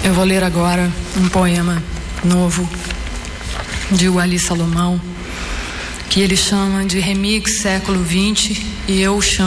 Eu vou ler agora um poema novo de Wally Salomão, que ele chama de Remix Século XX e eu chamo